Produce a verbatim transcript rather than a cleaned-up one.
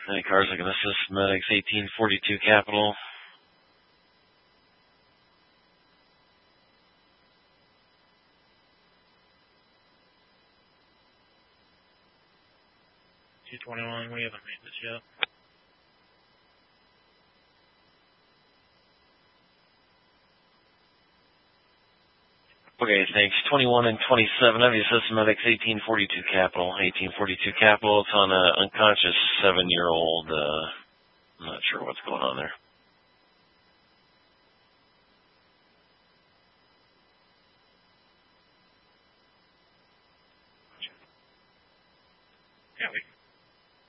Any cars looking at Systematics eighteen forty-two Capital. two twenty-one, we haven't made this yet. Okay, thanks. twenty-one and twenty-seven of your Systematics eighteen forty-two Capital. eighteen forty-two Capital, it's on an unconscious seven-year-old. Uh, I'm not sure what's going on there.